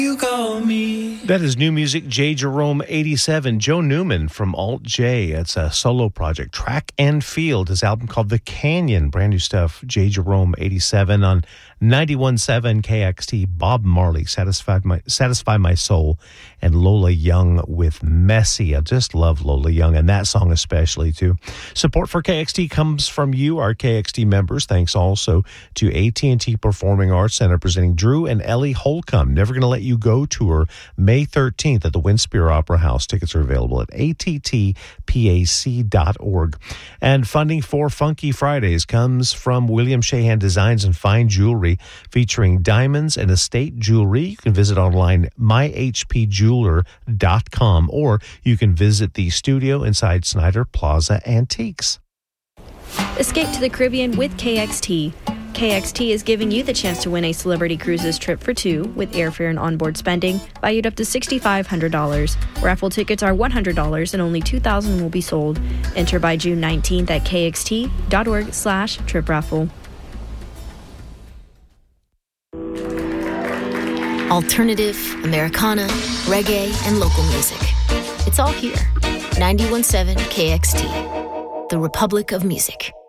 That is new music, J. Jerome 87. Joe Newman from Alt J. It's a solo project, Track and Field. His album called The Canyon. Brand new stuff, J. Jerome 87 on 91.7 KXT. Bob Marley, Satisfy My Soul, and Lola Young with Messy. I just love Lola Young, and that song especially, too. Support for KXT comes from you, our KXT members. Thanks also to AT&T Performing Arts Center presenting Drew and Ellie Holcomb, Never Gonna Let You Go tour, May 13th at the Winspear Opera House. Tickets are available at attpac.org. And funding for Funky Fridays comes from William Shahan Designs and Fine Jewelry, featuring diamonds and estate jewelry. You can visit online myhpjeweler.com, or you can visit the studio inside Snyder Plaza Antiques. Escape to the Caribbean with KXT. KXT is giving you the chance to win a Celebrity Cruises trip for two with airfare and onboard spending valued up to $6,500. Raffle tickets are $100 and only 2,000 will be sold. Enter by June 19th at kxt.org/trip-raffle. Alternative, Americana, reggae, and local music. It's all here. 91.7 KXT, the Republic of Music.